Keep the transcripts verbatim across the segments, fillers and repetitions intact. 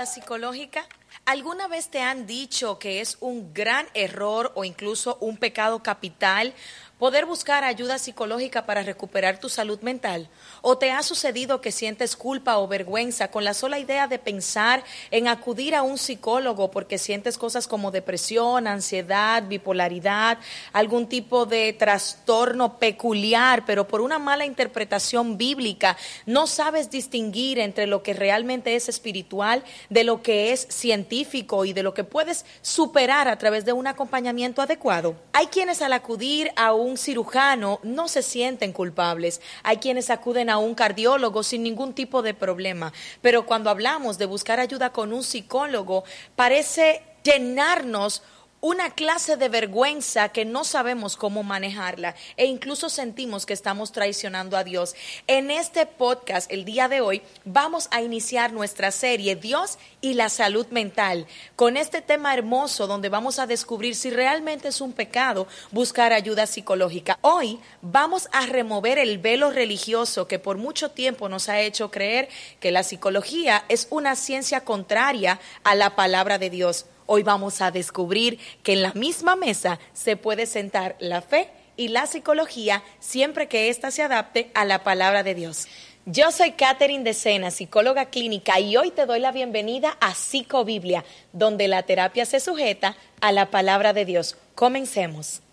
ayuda psicológica? ¿Alguna vez te han dicho que es un gran error o incluso un pecado capital poder buscar ayuda psicológica para recuperar tu salud mental? ¿O te ha sucedido que sientes culpa o vergüenza con la sola idea de pensar en acudir a un psicólogo porque sientes cosas como depresión, ansiedad, bipolaridad, algún tipo de trastorno peculiar, pero por una mala interpretación bíblica no sabes distinguir entre lo que realmente es espiritual de lo que es científico y de lo que puedes superar a través de un acompañamiento adecuado? Hay quienes al acudir a un cirujano no se sienten culpables, hay quienes acuden a un cardiólogo sin ningún tipo de problema, pero cuando hablamos de buscar ayuda con un psicólogo parece llenarnos una clase de vergüenza que no sabemos cómo manejarla e incluso sentimos que estamos traicionando a Dios. En este podcast, el día de hoy, vamos a iniciar nuestra serie Dios y la salud mental, con este tema hermoso donde vamos a descubrir si realmente es un pecado buscar ayuda psicológica. Hoy vamos a remover el velo religioso que por mucho tiempo nos ha hecho creer que la psicología es una ciencia contraria a la palabra de Dios. Hoy vamos a descubrir que en la misma mesa se puede sentar la fe y la psicología siempre que ésta se adapte a la palabra de Dios. Yo soy Catherine Decena, psicóloga clínica, y hoy te doy la bienvenida a Psicobiblia, donde la terapia se sujeta a la palabra de Dios. Comencemos.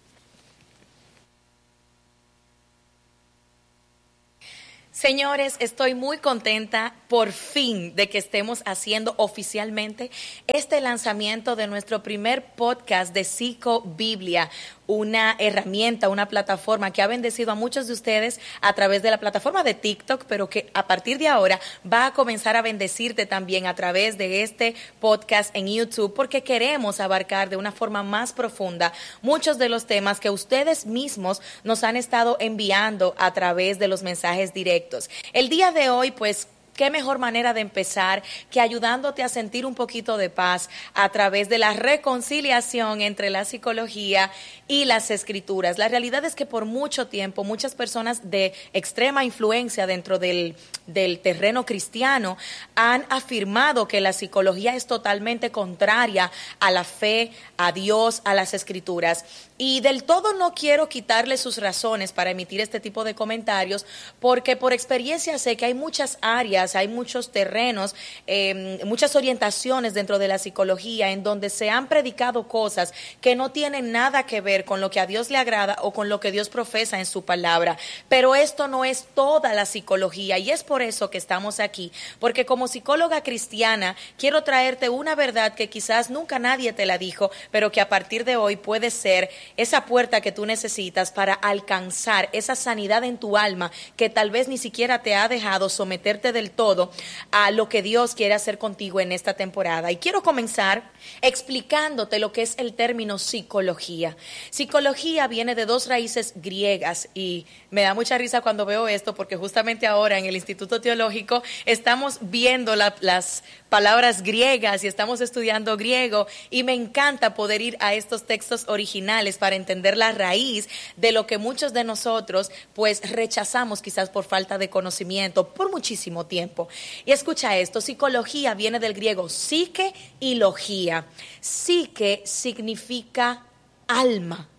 Señores, estoy muy contenta por fin de que estemos haciendo oficialmente este lanzamiento de nuestro primer podcast de Psicobiblia, una herramienta, una plataforma que ha bendecido a muchos de ustedes a través de la plataforma de TikTok, pero que a partir de ahora va a comenzar a bendecirte también a través de este podcast en YouTube, porque queremos abarcar de una forma más profunda muchos de los temas que ustedes mismos nos han estado enviando a través de los mensajes directos. El día de hoy, pues, qué mejor manera de empezar que ayudándote a sentir un poquito de paz a través de la reconciliación entre la psicología y las escrituras. La realidad es que por mucho tiempo muchas personas de extrema influencia dentro del, del terreno cristiano han afirmado que la psicología es totalmente contraria a la fe, a Dios, a las escrituras. Y del todo no quiero quitarle sus razones para emitir este tipo de comentarios, porque por experiencia sé que hay muchas áreas, hay muchos terrenos, eh, muchas orientaciones dentro de la psicología en donde se han predicado cosas que no tienen nada que ver con lo que a Dios le agrada o con lo que Dios profesa en su palabra. Pero esto no es toda la psicología y es por eso que estamos aquí, porque como psicóloga cristiana quiero traerte una verdad que quizás nunca nadie te la dijo, pero que a partir de hoy puede ser esa puerta que tú necesitas para alcanzar esa sanidad en tu alma que tal vez ni siquiera te ha dejado someterte del todo a lo que Dios quiere hacer contigo en esta temporada. Y quiero comenzar explicándote lo que es el término psicología. Psicología viene de dos raíces griegas y me da mucha risa cuando veo esto porque justamente ahora en el Instituto Teológico estamos viendo la, las palabras griegas y estamos estudiando griego y me encanta poder ir a estos textos originales para entender la raíz de lo que muchos de nosotros pues rechazamos quizás por falta de conocimiento por muchísimo tiempo. Y escucha esto, psicología viene del griego psique y logía. Psique significa alma,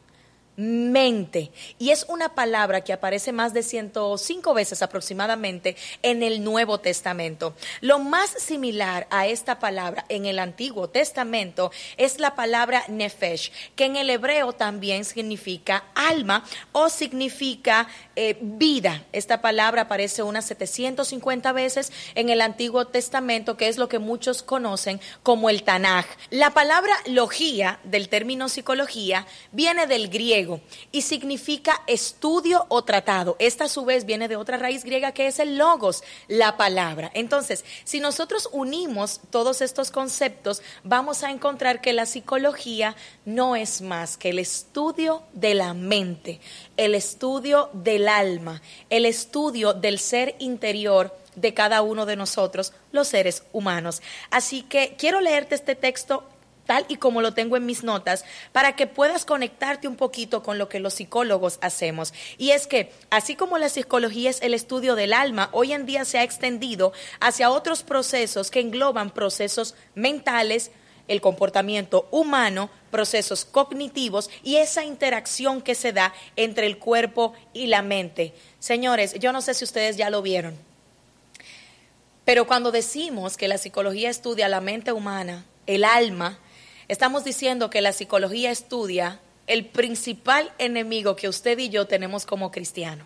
mente, y es una palabra que aparece más de ciento cinco veces aproximadamente en el Nuevo Testamento. Lo más similar a esta palabra en el Antiguo Testamento es la palabra nefesh, que en el hebreo también significa alma o significa eh, vida. Esta palabra aparece unas setecientas cincuenta veces en el Antiguo Testamento, que es lo que muchos conocen como el Tanaj. La palabra logía, del término psicología, viene del griego y significa estudio o tratado. Esta a su vez viene de otra raíz griega que es el logos, la palabra. Entonces, si nosotros unimos todos estos conceptos, vamos a encontrar que la psicología no es más que el estudio de la mente, el estudio del alma, el estudio del ser interior de cada uno de nosotros, los seres humanos. Así que quiero leerte este texto tal y como lo tengo en mis notas, para que puedas conectarte un poquito con lo que los psicólogos hacemos. Y es que, así como la psicología es el estudio del alma, hoy en día se ha extendido hacia otros procesos que engloban procesos mentales, el comportamiento humano, procesos cognitivos y esa interacción que se da entre el cuerpo y la mente. Señores, yo no sé si ustedes ya lo vieron, pero cuando decimos que la psicología estudia la mente humana, el alma, estamos diciendo que la psicología estudia el principal enemigo que usted y yo tenemos como cristianos.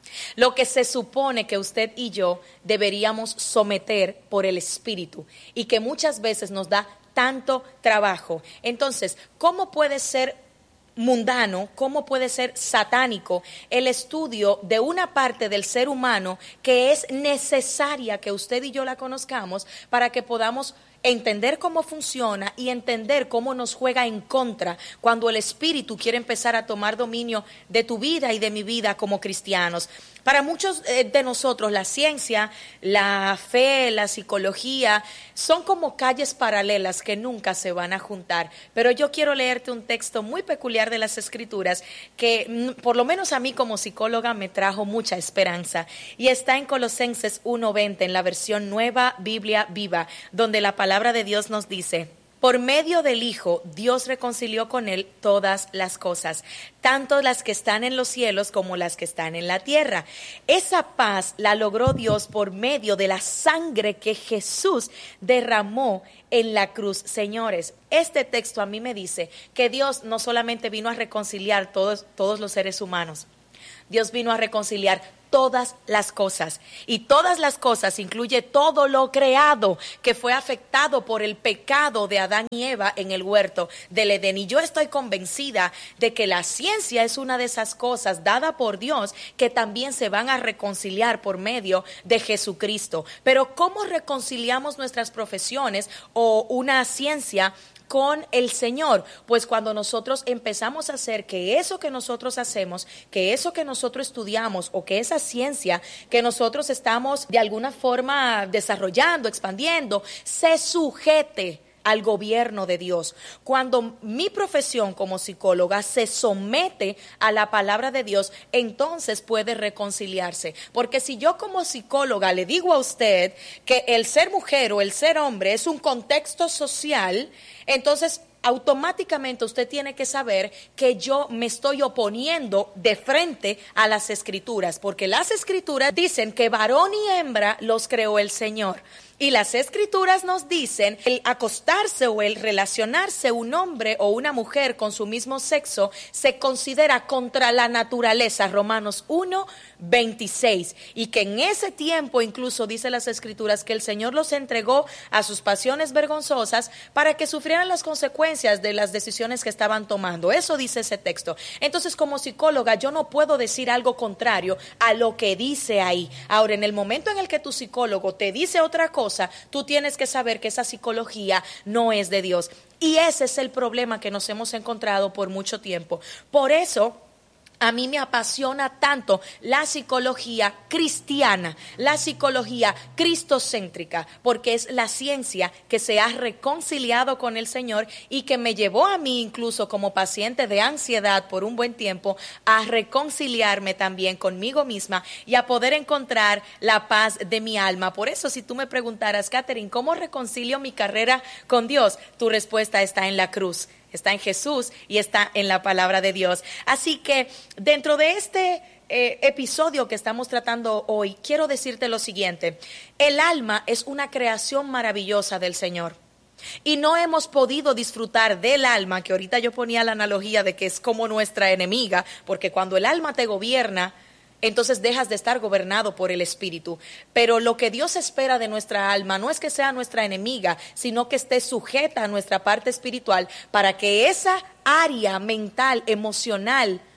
Lo que se supone que usted y yo deberíamos someter por el Espíritu y que muchas veces nos da tanto trabajo. Entonces, ¿cómo puede ser mundano, cómo puede ser satánico el estudio de una parte del ser humano que es necesaria que usted y yo la conozcamos para que podamos entender cómo funciona y entender cómo nos juega en contra cuando el Espíritu quiere empezar a tomar dominio de tu vida y de mi vida como cristianos? Para muchos eh, de nosotros la ciencia, la fe, la psicología son como calles paralelas que nunca se van a juntar. Pero yo quiero leerte un texto muy peculiar de las Escrituras que mm, por lo menos a mí como psicóloga me trajo mucha esperanza. Y está en Colosenses uno veinte en la versión Nueva Biblia Viva, donde la palabra de Dios nos dice: por medio del Hijo, Dios reconcilió con Él todas las cosas, tanto las que están en los cielos como las que están en la tierra. Esa paz la logró Dios por medio de la sangre que Jesús derramó en la cruz. Señores, este texto a mí me dice que Dios no solamente vino a reconciliar todos, todos los seres humanos, Dios vino a reconciliar todas las cosas, y todas las cosas incluye todo lo creado que fue afectado por el pecado de Adán y Eva en el huerto del Edén. Y yo estoy convencida de que la ciencia es una de esas cosas dada por Dios que también se van a reconciliar por medio de Jesucristo. Pero ¿cómo reconciliamos nuestras profesiones o una ciencia con el Señor? Pues cuando nosotros empezamos a hacer que eso que nosotros hacemos, que eso que nosotros estudiamos o que esa ciencia que nosotros estamos de alguna forma desarrollando, expandiendo, se sujete al gobierno de Dios. Cuando mi profesión como psicóloga se somete a la palabra de Dios, entonces puede reconciliarse. Porque si yo como psicóloga le digo a usted que el ser mujer o el ser hombre es un contexto social, entonces automáticamente usted tiene que saber que yo me estoy oponiendo de frente a las Escrituras, porque las Escrituras dicen que varón y hembra los creó el Señor. Y las Escrituras nos dicen el acostarse o el relacionarse un hombre o una mujer con su mismo sexo se considera contra la naturaleza, Romanos uno veintiséis, y que en ese tiempo incluso dice las Escrituras que el Señor los entregó a sus pasiones vergonzosas para que sufrieran las consecuencias de las decisiones que estaban tomando. Eso dice ese texto. Entonces, como psicóloga yo no puedo decir algo contrario a lo que dice ahí. Ahora, en el momento en el que tu psicólogo te dice otra cosa, tú tienes que saber que esa psicología no es de Dios. Y ese es el problema que nos hemos encontrado por mucho tiempo. Por eso a mí me apasiona tanto la psicología cristiana, la psicología cristocéntrica, porque es la ciencia que se ha reconciliado con el Señor y que me llevó a mí incluso como paciente de ansiedad por un buen tiempo a reconciliarme también conmigo misma y a poder encontrar la paz de mi alma. Por eso, si tú me preguntaras, Catherine, ¿cómo reconcilio mi carrera con Dios? Tu respuesta está en la cruz. Está en Jesús y está en la palabra de Dios. Así que dentro de este eh, episodio que estamos tratando hoy, quiero decirte lo siguiente. El alma es una creación maravillosa del Señor. Y no hemos podido disfrutar del alma, que ahorita yo ponía la analogía de que es como nuestra enemiga, porque cuando el alma te gobierna, entonces dejas de estar gobernado por el Espíritu. Pero lo que Dios espera de nuestra alma no es que sea nuestra enemiga, sino que esté sujeta a nuestra parte espiritual para que esa área mental, emocional,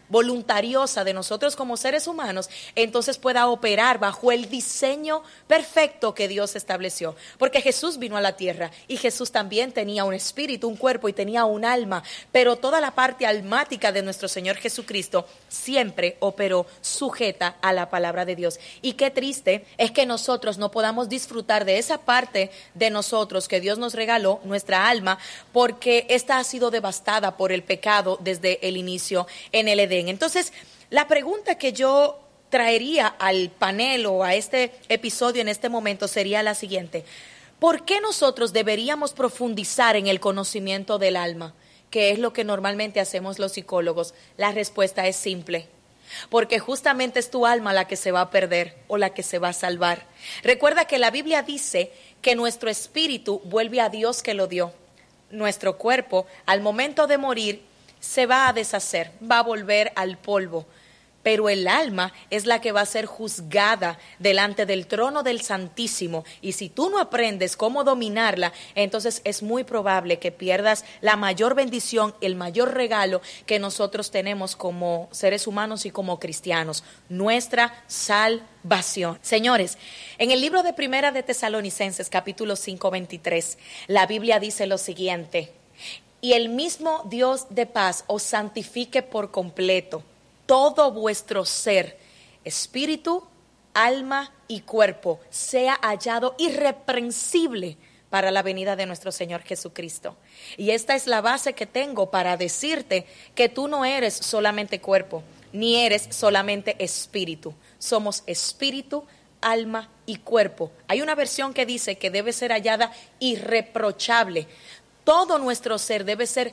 voluntariosa de nosotros como seres humanos, entonces pueda operar bajo el diseño perfecto que Dios estableció. Porque Jesús vino a la tierra y Jesús también tenía un espíritu, un cuerpo y tenía un alma, pero toda la parte almática de nuestro Señor Jesucristo siempre operó sujeta a la palabra de Dios. Y qué triste es que nosotros no podamos disfrutar de esa parte de nosotros que Dios nos regaló, nuestra alma, porque esta ha sido devastada por el pecado desde el inicio en el Edén. Entonces, la pregunta que yo traería al panel o a este episodio en este momento sería la siguiente: ¿por qué nosotros deberíamos profundizar en el conocimiento del alma? Que es lo que normalmente hacemos los psicólogos. La respuesta es simple: porque justamente es tu alma la que se va a perder o la que se va a salvar. Recuerda que la Biblia dice que nuestro espíritu vuelve a Dios que lo dio. Nuestro cuerpo, al momento de morir, se va a deshacer, va a volver al polvo. Pero el alma es la que va a ser juzgada delante del trono del Santísimo. Y si tú no aprendes cómo dominarla, entonces es muy probable que pierdas la mayor bendición, el mayor regalo que nosotros tenemos como seres humanos y como cristianos: nuestra salvación. Señores, en el libro de Primera de Tesalonicenses, capítulo cinco, veintitrés, la Biblia dice lo siguiente: y el mismo Dios de paz os santifique por completo, todo vuestro ser, espíritu, alma y cuerpo, sea hallado irreprensible para la venida de nuestro Señor Jesucristo. Y esta es la base que tengo para decirte que tú no eres solamente cuerpo, ni eres solamente espíritu. Somos espíritu, alma y cuerpo. Hay una versión que dice que debe ser hallada irreprochable. Todo nuestro ser debe ser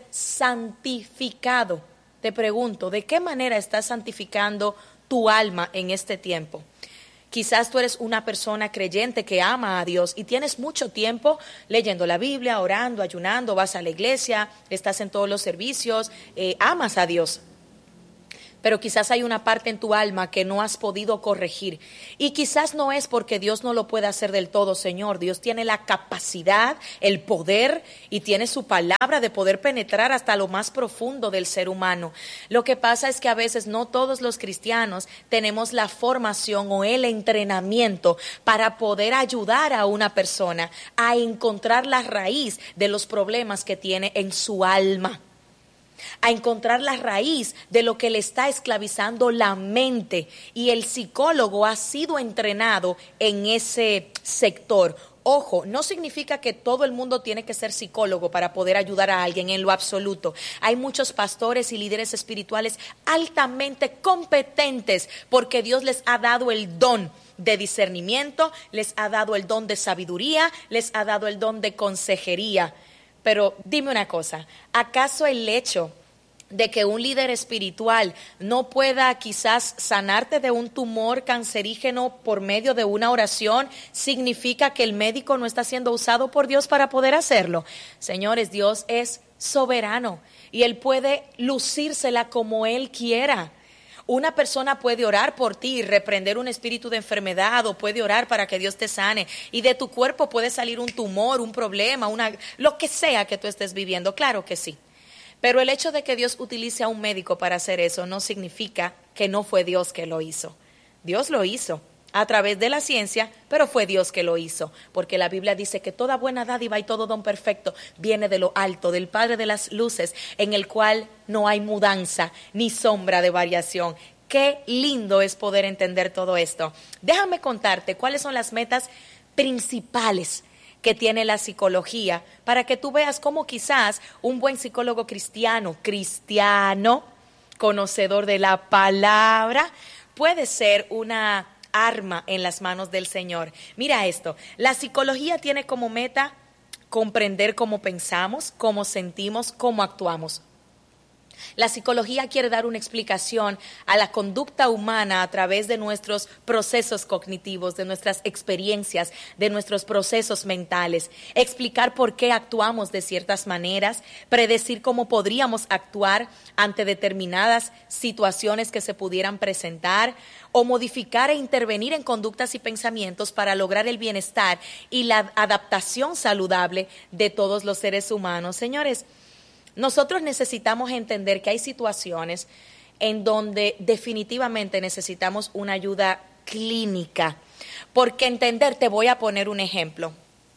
santificado. Te pregunto, ¿de qué manera estás santificando tu alma en este tiempo? Quizás tú eres una persona creyente que ama a Dios y tienes mucho tiempo leyendo la Biblia, orando, ayunando, vas a la iglesia, estás en todos los servicios, eh, amas a Dios. Pero quizás hay una parte en tu alma que no has podido corregir. Y quizás no es porque Dios no lo puede hacer del todo, Señor. Dios tiene la capacidad, el poder y tiene su palabra de poder penetrar hasta lo más profundo del ser humano. Lo que pasa es que a veces no todos los cristianos tenemos la formación o el entrenamiento para poder ayudar a una persona a encontrar la raíz de los problemas que tiene en su alma, a encontrar la raíz de lo que le está esclavizando la mente. Y el psicólogo ha sido entrenado en ese sector. Ojo, no significa que todo el mundo tiene que ser psicólogo para poder ayudar a alguien en lo absoluto. Hay muchos pastores y líderes espirituales altamente competentes porque Dios les ha dado el don de discernimiento, les ha dado el don de sabiduría, les ha dado el don de consejería. Pero dime una cosa, ¿acaso el hecho de que un líder espiritual no pueda quizás sanarte de un tumor cancerígeno por medio de una oración significa que el médico no está siendo usado por Dios para poder hacerlo? Señores, Dios es soberano y Él puede lucírsela como Él quiera. Una persona puede orar por ti y reprender un espíritu de enfermedad, o puede orar para que Dios te sane, y de tu cuerpo puede salir un tumor, un problema, una, lo que sea que tú estés viviendo. Claro que sí. Pero el hecho de que Dios utilice a un médico para hacer eso no significa que no fue Dios que lo hizo. Dios lo hizo a través de la ciencia, pero fue Dios que lo hizo, porque la Biblia dice que toda buena dádiva y todo don perfecto viene de lo alto, del Padre de las luces, en el cual no hay mudanza ni sombra de variación. Qué lindo es poder entender todo esto. Déjame contarte cuáles son las metas principales que tiene la psicología, para que tú veas cómo quizás un buen psicólogo cristiano, cristiano, conocedor de la palabra, puede ser una arma en las manos del Señor. Mira esto, la psicología tiene como meta comprender cómo pensamos, cómo sentimos, cómo actuamos. La psicología quiere dar una explicación a la conducta humana a través de nuestros procesos cognitivos, de nuestras experiencias, de nuestros procesos mentales, explicar por qué actuamos de ciertas maneras, predecir cómo podríamos actuar ante determinadas situaciones que se pudieran presentar, o modificar e intervenir en conductas y pensamientos para lograr el bienestar y la adaptación saludable de todos los seres humanos. Señores, nosotros necesitamos entender que hay situaciones en donde definitivamente necesitamos una ayuda clínica. Porque entender, te voy a poner un ejemplo.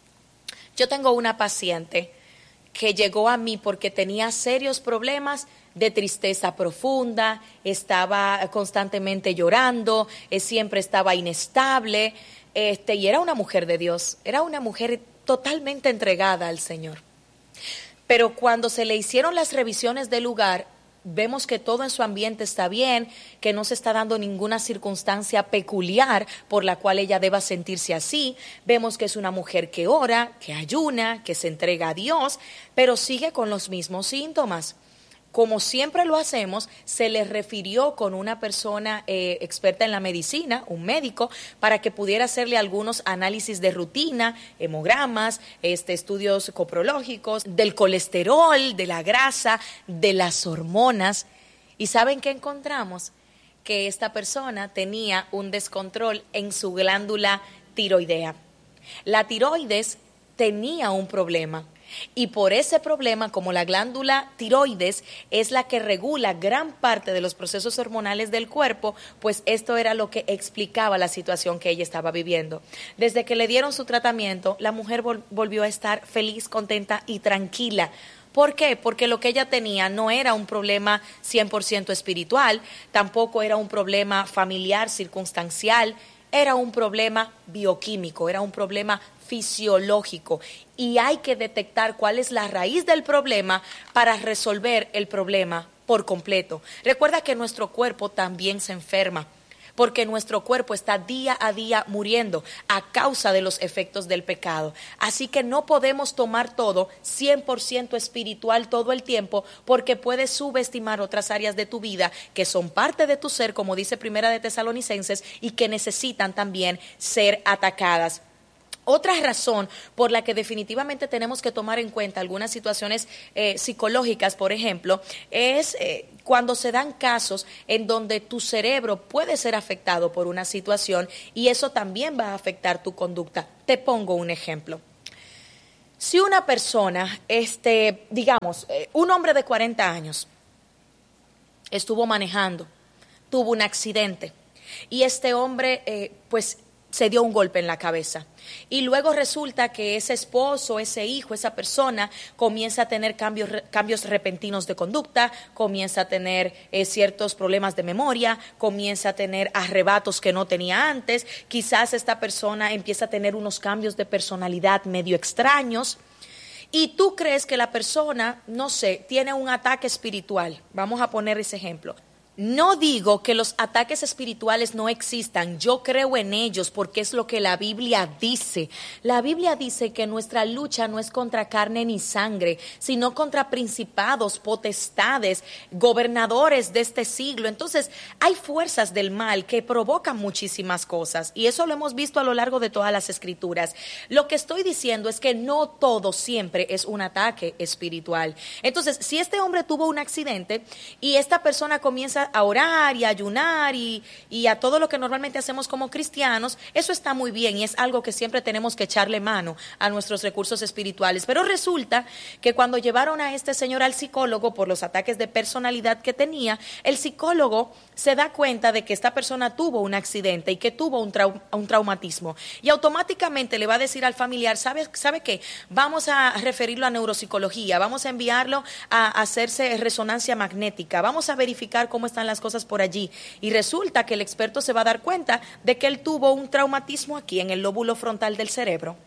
Yo tengo una paciente que llegó a mí porque tenía serios problemas de tristeza profunda, estaba constantemente llorando, eh, siempre estaba inestable, este, y era una mujer de Dios, era una mujer totalmente entregada al Señor. Pero cuando se le hicieron las revisiones del lugar, vemos que todo en su ambiente está bien, que no se está dando ninguna circunstancia peculiar por la cual ella deba sentirse así. Vemos que es una mujer que ora, que ayuna, que se entrega a Dios, pero sigue con los mismos síntomas. Como siempre lo hacemos, se le refirió con una persona eh, experta en la medicina, un médico, para que pudiera hacerle algunos análisis de rutina, hemogramas, este, estudios coprológicos, del colesterol, de la grasa, de las hormonas. ¿Y saben qué encontramos? Que esta persona tenía un descontrol en su glándula tiroidea. La tiroides tenía un problema. Y por ese problema, como la glándula tiroides es la que regula gran parte de los procesos hormonales del cuerpo, pues esto era lo que explicaba la situación que ella estaba viviendo. Desde que le dieron su tratamiento, la mujer vol- volvió a estar feliz, contenta y tranquila. ¿Por qué? Porque lo que ella tenía no era un problema cien por ciento espiritual, tampoco era un problema familiar, circunstancial, era un problema bioquímico, era un problema fisiológico, y hay que detectar cuál es la raíz del problema para resolver el problema por completo. Recuerda que nuestro cuerpo también se enferma, porque nuestro cuerpo está día a día muriendo a causa de los efectos del pecado. Así que no podemos tomar todo cien por ciento espiritual todo el tiempo, porque puedes subestimar otras áreas de tu vida que son parte de tu ser, como dice Primera de Tesalonicenses, y que necesitan también ser atacadas. Otra razón por la que definitivamente tenemos que tomar en cuenta algunas situaciones eh, psicológicas, por ejemplo, es eh, cuando se dan casos en donde tu cerebro puede ser afectado por una situación y eso también va a afectar tu conducta. Te pongo un ejemplo. Si una persona, este, digamos, eh, un hombre de cuarenta años, estuvo manejando, tuvo un accidente y este hombre, eh, pues, se dio un golpe en la cabeza y luego resulta que ese esposo, ese hijo, esa persona comienza a tener cambios, cambios repentinos de conducta, comienza a tener eh, ciertos problemas de memoria, comienza a tener arrebatos que no tenía antes, quizás esta persona empieza a tener unos cambios de personalidad medio extraños. Y tú crees que la persona, no sé, tiene un ataque espiritual. Vamos a poner ese ejemplo. No digo que los ataques espirituales no existan, yo creo en ellos porque es lo que la Biblia dice. La Biblia dice que nuestra lucha no es contra carne ni sangre, sino contra principados, potestades, gobernadores de este siglo. Entonces, hay fuerzas del mal que provocan muchísimas cosas y eso lo hemos visto a lo largo de todas las escrituras. Lo que estoy diciendo es que no todo siempre es un ataque espiritual. Entonces, si este hombre tuvo un accidente y esta persona comienza a orar y a ayunar y, y a todo lo que normalmente hacemos como cristianos, eso está muy bien y es algo que siempre tenemos que echarle mano a nuestros recursos espirituales. Pero resulta que cuando llevaron a este señor al psicólogo por los ataques de personalidad que tenía, el psicólogo se da cuenta de que esta persona tuvo un accidente y que tuvo un, trau- un traumatismo y automáticamente le va a decir al familiar, ¿sabe, ¿sabe qué? Vamos a referirlo a neuropsicología, vamos a enviarlo a hacerse resonancia magnética, vamos a verificar cómo están las cosas por allí. Y resulta que el experto se va a dar cuenta de que él tuvo un traumatismo aquí en el lóbulo frontal del cerebro.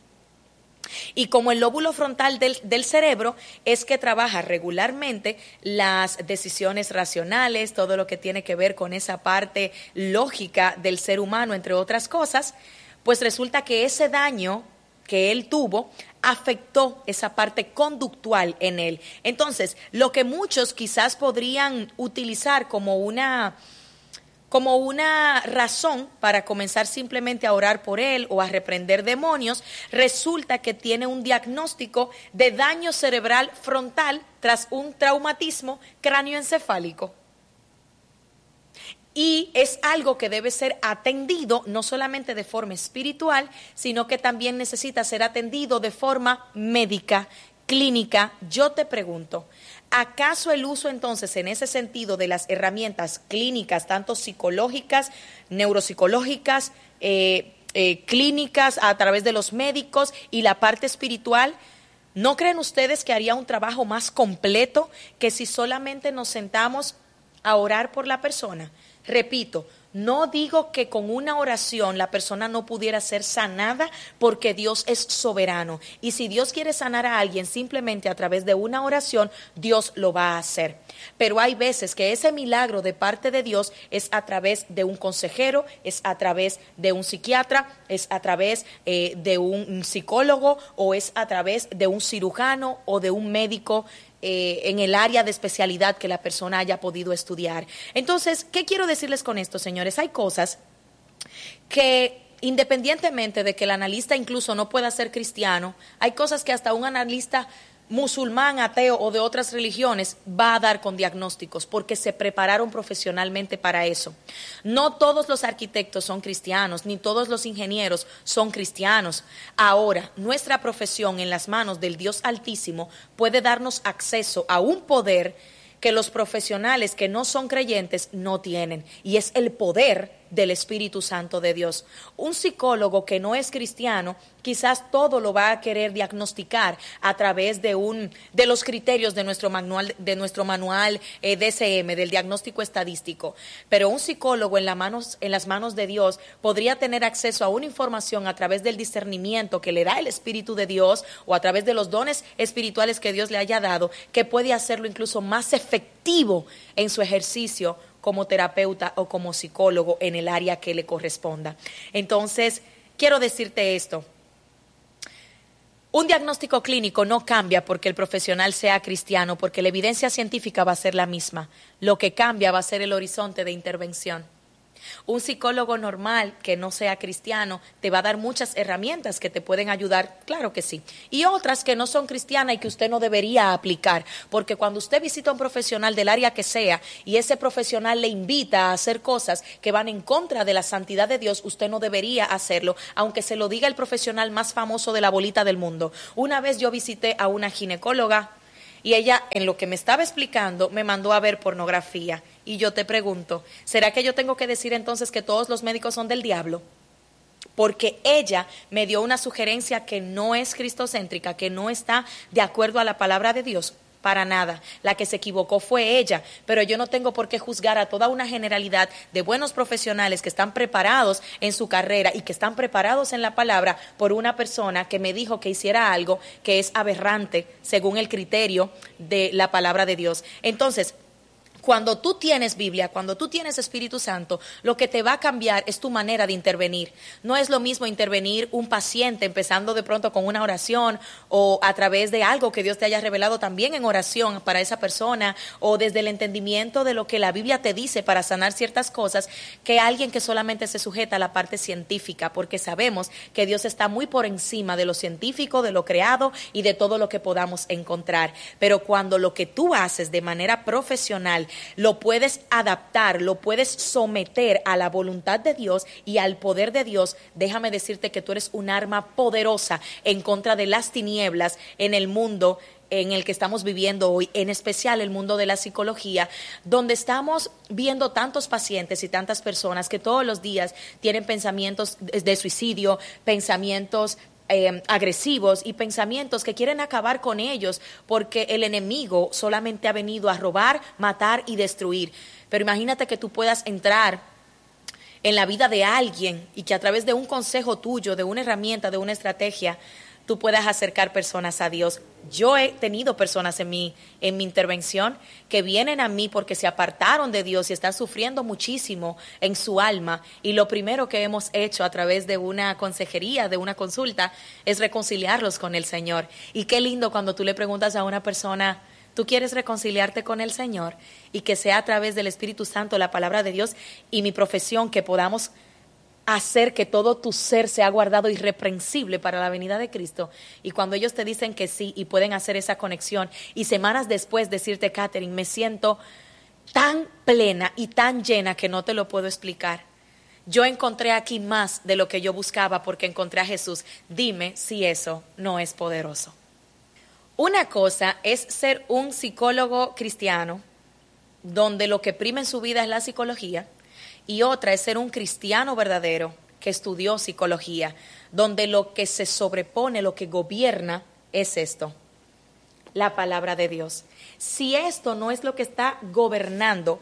Y como el lóbulo frontal del, del cerebro es que trabaja regularmente las decisiones racionales, todo lo que tiene que ver con esa parte lógica del ser humano, entre otras cosas, pues resulta que ese daño que él tuvo afectó esa parte conductual en él. Entonces, lo que muchos quizás podrían utilizar como una, como una razón para comenzar simplemente a orar por él o a reprender demonios, resulta que tiene un diagnóstico de daño cerebral frontal tras un traumatismo cráneoencefálico. Y es algo que debe ser atendido no solamente de forma espiritual, sino que también necesita ser atendido de forma médica. clínica, yo te pregunto, ¿acaso el uso entonces en ese sentido de las herramientas clínicas, tanto psicológicas, neuropsicológicas, eh, eh, clínicas a través de los médicos y la parte espiritual, ¿no creen ustedes que haría un trabajo más completo que si solamente nos sentamos a orar por la persona? Repito, no digo que con una oración la persona no pudiera ser sanada, porque Dios es soberano. Y si Dios quiere sanar a alguien simplemente a través de una oración, Dios lo va a hacer. Pero hay veces que ese milagro de parte de Dios es a través de un consejero, es a través de un psiquiatra, es a través eh, de un psicólogo, o es a través de un cirujano o de un médico Eh, en el área de especialidad que la persona haya podido estudiar. Entonces, ¿qué quiero decirles con esto, señores? Hay cosas que, independientemente de que el analista incluso no pueda ser cristiano, hay cosas que hasta un analista musulmán, ateo o de otras religiones va a dar con diagnósticos, porque se prepararon profesionalmente para eso. No todos los arquitectos son cristianos, ni todos los ingenieros son cristianos. Ahora, nuestra profesión en las manos del Dios Altísimo puede darnos acceso a un poder que los profesionales que no son creyentes no tienen, y es el poder del Espíritu Santo de Dios. Un psicólogo que no es cristiano quizás todo lo va a querer diagnosticar a través de un de los criterios de nuestro manual de nuestro manual eh, D S M, del diagnóstico estadístico. Pero un psicólogo en, la manos, en las manos de Dios podría tener acceso a una información a través del discernimiento que le da el Espíritu de Dios, o a través de los dones espirituales que Dios le haya dado, que puede hacerlo incluso más efectivo en su ejercicio como terapeuta o como psicólogo en el área que le corresponda. Entonces, quiero decirte esto. Un diagnóstico clínico no cambia porque el profesional sea cristiano, porque la evidencia científica va a ser la misma. Lo que cambia va a ser el horizonte de intervención. Un psicólogo normal que no sea cristiano te va a dar muchas herramientas que te pueden ayudar, claro que sí, y otras que no son cristianas y que usted no debería aplicar, porque cuando usted visita a un profesional del área que sea y ese profesional le invita a hacer cosas que van en contra de la santidad de Dios, usted no debería hacerlo, aunque se lo diga el profesional más famoso de la bolita del mundo. Una vez yo visité a una ginecóloga y ella, en lo que me estaba explicando, me mandó a ver pornografía. Y yo te pregunto, ¿será que yo tengo que decir entonces que todos los médicos son del diablo? Porque ella me dio una sugerencia que no es cristocéntrica, que no está de acuerdo a la palabra de Dios. Para nada, la que se equivocó fue ella, pero yo no tengo por qué juzgar a toda una generalidad de buenos profesionales que están preparados en su carrera y que están preparados en la palabra por una persona que me dijo que hiciera algo que es aberrante según el criterio de la palabra de Dios. Entonces, cuando tú tienes Biblia, cuando tú tienes Espíritu Santo, lo que te va a cambiar es tu manera de intervenir. No es lo mismo intervenir un paciente empezando de pronto con una oración, o a través de algo que Dios te haya revelado también en oración para esa persona, o desde el entendimiento de lo que la Biblia te dice para sanar ciertas cosas, que alguien que solamente se sujeta a la parte científica, porque sabemos que Dios está muy por encima de lo científico, de lo creado y de todo lo que podamos encontrar. Pero cuando lo que tú haces de manera profesional lo puedes adaptar, lo puedes someter a la voluntad de Dios y al poder de Dios, déjame decirte que tú eres un arma poderosa en contra de las tinieblas en el mundo en el que estamos viviendo hoy, en especial el mundo de la psicología, donde estamos viendo tantos pacientes y tantas personas que todos los días tienen pensamientos de suicidio, pensamientos Eh, agresivos y pensamientos que quieren acabar con ellos, porque el enemigo solamente ha venido a robar, matar y destruir. Pero imagínate que tú puedas entrar en la vida de alguien y que a través de un consejo tuyo, de una herramienta, de una estrategia, tú puedas acercar personas a Dios. Yo he tenido personas en mi, en mi intervención que vienen a mí porque se apartaron de Dios y están sufriendo muchísimo en su alma, y lo primero que hemos hecho a través de una consejería, de una consulta, es reconciliarlos con el Señor. Y qué lindo cuando tú le preguntas a una persona, ¿tú quieres reconciliarte con el Señor? Y que sea a través del Espíritu Santo, la palabra de Dios y mi profesión, que podamos hacer que todo tu ser sea guardado irreprensible para la venida de Cristo. Y cuando ellos te dicen que sí y pueden hacer esa conexión, y semanas después decirte, Catherine, me siento tan plena y tan llena que no te lo puedo explicar. Yo encontré aquí más de lo que yo buscaba porque encontré a Jesús. Dime si eso no es poderoso. Una cosa es ser un psicólogo cristiano, donde lo que prima en su vida es la psicología, y otra es ser un cristiano verdadero que estudió psicología, donde lo que se sobrepone, lo que gobierna es esto, la palabra de Dios. Si esto no es lo que está gobernando,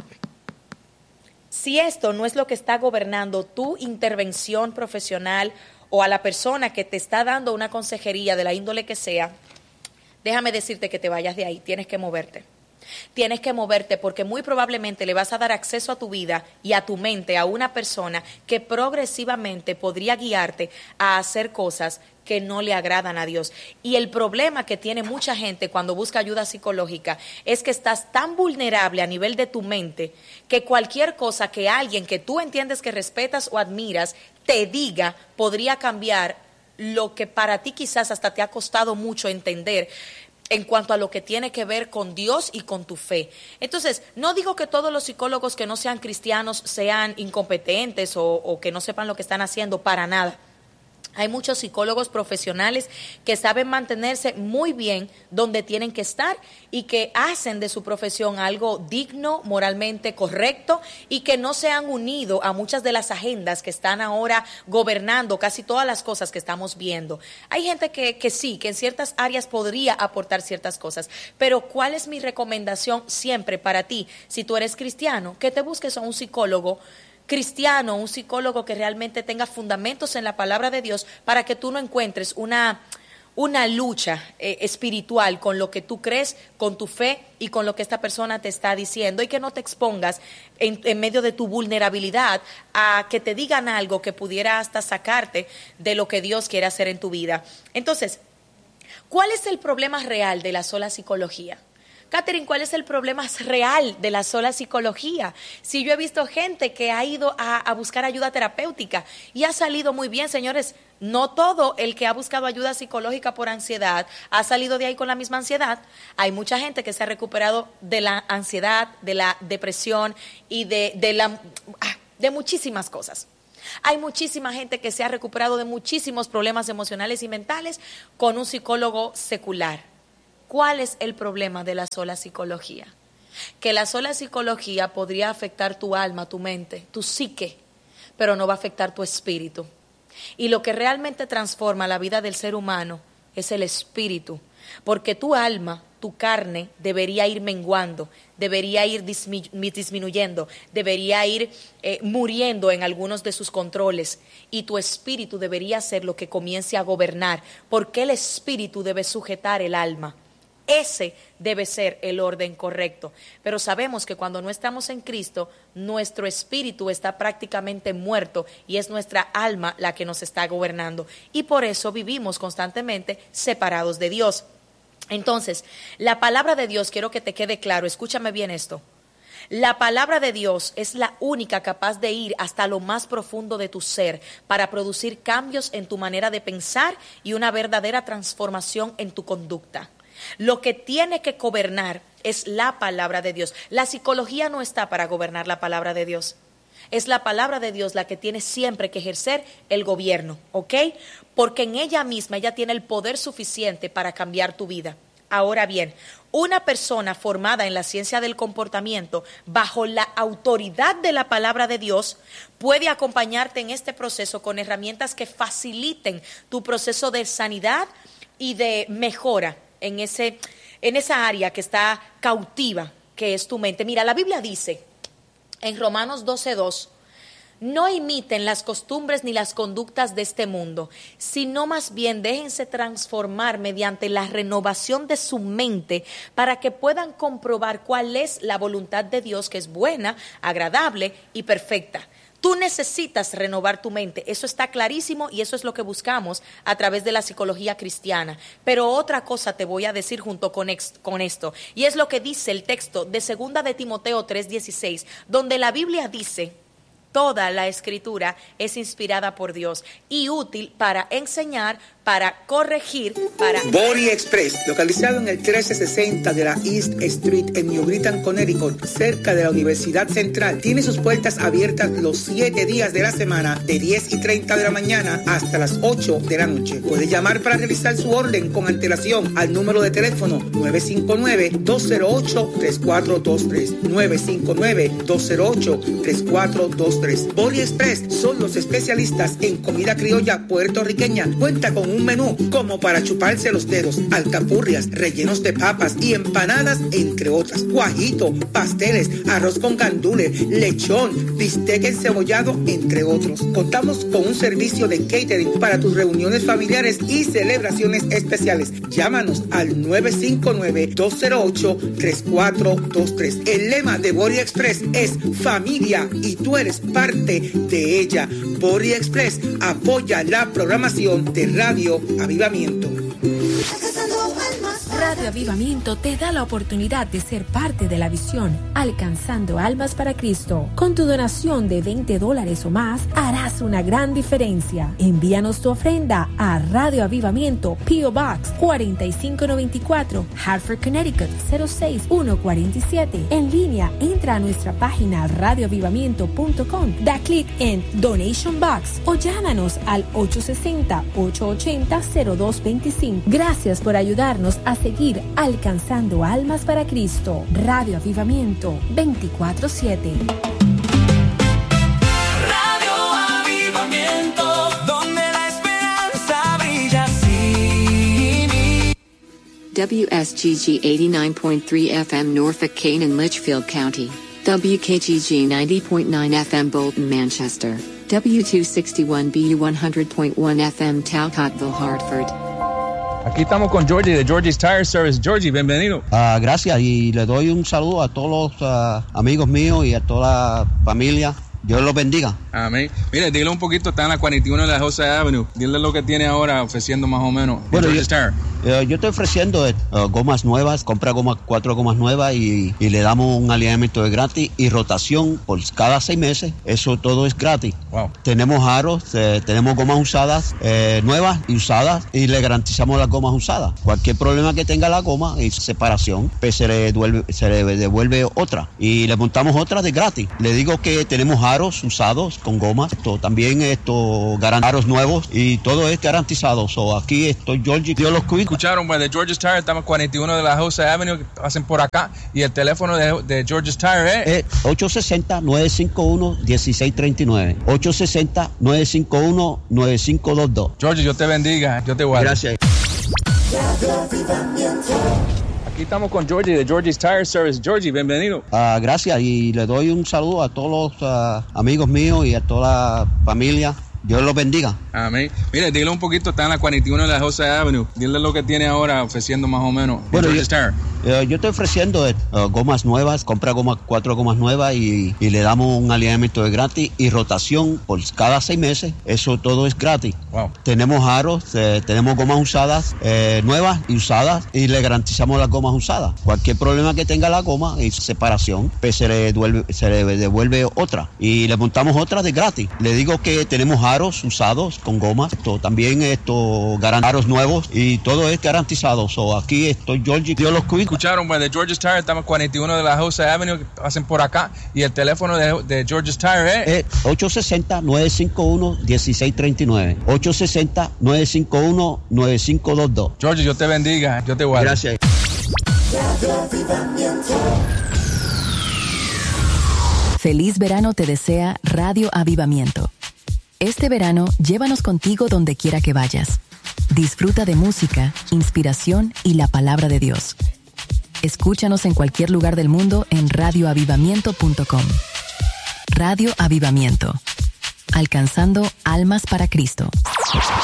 si esto no es lo que está gobernando tu intervención profesional o a la persona que te está dando una consejería de la índole que sea, déjame decirte que te vayas de ahí, tienes que moverte. Tienes que moverte porque muy probablemente le vas a dar acceso a tu vida y a tu mente a una persona que progresivamente podría guiarte a hacer cosas que no le agradan a Dios. Y el problema que tiene mucha gente cuando busca ayuda psicológica es que estás tan vulnerable a nivel de tu mente que cualquier cosa que alguien que tú entiendes que respetas o admiras te diga podría cambiar lo que para ti quizás hasta te ha costado mucho entender en cuanto a lo que tiene que ver con Dios y con tu fe. Entonces, no digo que todos los psicólogos que no sean cristianos sean incompetentes o, o que no sepan lo que están haciendo, para nada. Hay muchos psicólogos profesionales que saben mantenerse muy bien donde tienen que estar y que hacen de su profesión algo digno, moralmente correcto y que no se han unido a muchas de las agendas que están ahora gobernando casi todas las cosas que estamos viendo. Hay gente que, que sí, que en ciertas áreas podría aportar ciertas cosas, pero ¿cuál es mi recomendación siempre para ti? Si tú eres cristiano, que te busques a un psicólogo cristiano, un psicólogo que realmente tenga fundamentos en la palabra de Dios para que tú no encuentres una, una lucha eh, espiritual con lo que tú crees, con tu fe y con lo que esta persona te está diciendo, y que no te expongas en, en medio de tu vulnerabilidad a que te digan algo que pudiera hasta sacarte de lo que Dios quiere hacer en tu vida. Entonces, ¿cuál es el problema real de la sola psicología? Catherine, ¿cuál es el problema real de la sola psicología? Si yo he visto gente que ha ido a, a buscar ayuda terapéutica y ha salido muy bien, señores, no todo el que ha buscado ayuda psicológica por ansiedad ha salido de ahí con la misma ansiedad. Hay mucha gente que se ha recuperado de la ansiedad, de la depresión y de, de, la, de muchísimas cosas. Hay muchísima gente que se ha recuperado de muchísimos problemas emocionales y mentales con un psicólogo secular. ¿Cuál es el problema de la sola psicología? Que la sola psicología podría afectar tu alma, tu mente, tu psique, pero no va a afectar tu espíritu. Y lo que realmente transforma la vida del ser humano es el espíritu, porque tu alma, tu carne, debería ir menguando, debería ir disminuyendo, debería ir eh, muriendo en algunos de sus controles, y tu espíritu debería ser lo que comience a gobernar, porque el espíritu debe sujetar el alma. Ese debe ser el orden correcto. Pero sabemos que cuando no estamos en Cristo, nuestro espíritu está prácticamente muerto y es nuestra alma la que nos está gobernando. Y por eso vivimos constantemente separados de Dios. Entonces, la palabra de Dios, quiero que te quede claro, escúchame bien esto. La palabra de Dios es la única capaz de ir hasta lo más profundo de tu ser para producir cambios en tu manera de pensar y una verdadera transformación en tu conducta. Lo que tiene que gobernar es la palabra de Dios. La psicología no está para gobernar la palabra de Dios. Es la palabra de Dios la que tiene siempre que ejercer el gobierno, ¿ok? Porque en ella misma ella tiene el poder suficiente para cambiar tu vida. Ahora bien, una persona formada en la ciencia del comportamiento bajo la autoridad de la palabra de Dios puede acompañarte en este proceso con herramientas que faciliten tu proceso de sanidad y de mejora en ese, en esa área que está cautiva, que es tu mente. Mira, la Biblia dice en Romanos doce dos, no imiten las costumbres ni las conductas de este mundo, sino más bien déjense transformar mediante la renovación de su mente para que puedan comprobar cuál es la voluntad de Dios, que es buena, agradable y perfecta. Tú necesitas renovar tu mente, eso está clarísimo y eso es lo que buscamos a través de la psicología cristiana. Pero otra cosa te voy a decir junto con, ex, con esto, y es lo que dice el texto de segunda de Timoteo tres dieciséis, donde la Biblia dice: toda la escritura es inspirada por Dios y útil para enseñar, para corregir, para... Body Express, localizado en el trece sesenta de la East Street en New Britain, Connecticut, cerca de la Universidad Central, tiene sus puertas abiertas los siete días de la semana, de diez y treinta de la mañana hasta las ocho de la noche. Puede llamar para realizar su orden con antelación al número de teléfono nueve cinco nueve, dos cero ocho, tres cuatro dos tres, nueve cinco nueve, dos cero ocho, tres cuatro dos tres. Body Express son los especialistas en comida criolla puertorriqueña. Cuenta con un menú como para chuparse los dedos, alcapurrias, rellenos de papas y empanadas, entre otras. Guajito, pasteles, arroz con gandules, lechón, bistec encebollado, entre otros. Contamos con un servicio de catering para tus reuniones familiares y celebraciones especiales. Llámanos al nueve cinco nueve, dos cero ocho, tres cuatro dos tres. El lema de Body Express es familia y tú eres parte de ella. Body Express apoya la programación de Radio Avivamiento. Radio Avivamiento te da la oportunidad de ser parte de la visión Alcanzando Almas para Cristo. Con tu donación de veinte dólares o más, harás una gran diferencia. Envíanos tu ofrenda a Radio Avivamiento, P O Box cuatro cinco nueve cuatro, Hartford, Connecticut cero seis uno cuatro siete. En línea, entra a nuestra página radio avivamiento punto com, da clic en Donation Box o llámanos al ocho seis cero, ocho ocho cero, cero dos dos cinco. Gracias por ayudarnos a seguir alcanzando almas para Cristo. Radio Avivamiento veinticuatro siete. Radio Avivamiento, donde la esperanza brilla así. W S G G eighty-nine point three F M Norfolk, Kane and Litchfield County. W K G G ninety point nine F M Bolton, Manchester. W two sixty-one B U one hundred point one F M Talcottville, Hartford. Aquí estamos con Georgie de Georgie's Tire Service. Georgie, bienvenido. Uh, gracias, y le doy un saludo a todos los uh, amigos míos y a toda la familia. Dios los bendiga. Amén. Mire, dile un poquito, está en la cuarenta y uno de la Jose Avenue. Dile lo que tiene ahora ofreciendo más o menos. Bueno, yo, Tire. Uh, yo estoy ofreciendo uh, gomas nuevas, compra gomas, cuatro gomas nuevas y, y le damos un alineamiento de gratis y rotación por cada seis meses. Eso todo es gratis. Wow. Tenemos aros, eh, tenemos gomas usadas, eh, nuevas y usadas, y le garantizamos las gomas usadas. Cualquier problema que tenga la goma y separación, pues se le devuelve, se le devuelve otra y le montamos otra de gratis. Le digo que tenemos aros usados con gomas, esto, también esto, aros nuevos y todo es garantizado. So, aquí estoy Georgie, Dios los cuida. Escucharon, pues, de George's Tire, estamos en cuarenta y uno de la Jose Avenue, que pasen por acá, y el teléfono de, de George's Tire es eh, ocho seis cero, nueve cinco uno, uno seis tres nueve, ocho seis cero, nueve cinco uno, nueve cinco dos dos. Georgie, Dios te bendiga, yo te guardo. Gracias. Aquí estamos con Georgie de Georgie's Tire Service. Georgie, bienvenido. Uh, gracias, y le doy un saludo a todos los uh, amigos míos y a toda la familia. Dios los bendiga. Amén. Mire, dile un poquito, está en la cuarenta y uno de la Jose Avenue. Dile lo que tiene ahora ofreciendo más o menos. Bueno, yo, uh, yo estoy ofreciendo uh, gomas nuevas, compra gomas, cuatro gomas nuevas y, y le damos un alineamiento de gratis y rotación por cada seis meses. Eso todo es gratis. Wow. Tenemos aros, eh, tenemos gomas usadas, eh, nuevas y usadas, y le garantizamos las gomas usadas. Cualquier problema que tenga la goma y separación, pues se le devuelve, se le devuelve otra y le montamos otra de gratis. Le digo que tenemos aros usados con gomas, esto, también esto, aros nuevos y todo es garantizado. So, aquí estoy Georgie, Dios los cuida. Escucharon, pues, de George's Tire, estamos en cuarenta y uno de la Jose Avenue, que pasen por acá, y el teléfono de, de George's Tire es eh, ocho seis cero, nueve cinco uno, uno seis tres nueve, ocho seis cero, nueve cinco uno, nueve cinco dos dos. Georgie, Dios te bendiga, yo te guardo. Gracias. Feliz verano te desea Radio Avivamiento. Este verano, llévanos contigo donde quiera que vayas. Disfruta de música, inspiración y la palabra de Dios. Escúchanos en cualquier lugar del mundo en radio avivamiento punto com. Radio Avivamiento. Alcanzando almas para Cristo.